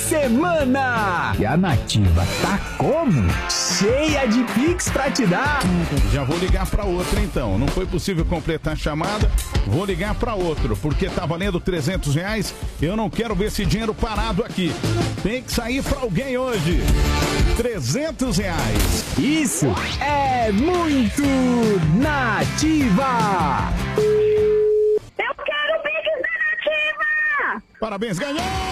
semana. E a Nativa tá como? Cheia de Pix pra te dar. Já vou ligar pra outra então. Não foi possível completar a chamada. Vou ligar pra outro, porque tá valendo R$300. Eu não quero ver esse dinheiro parado aqui. Tem que sair pra alguém hoje. R$300. Isso é muito Nativa. Eu quero o Pix da Nativa! Parabéns, ganhou!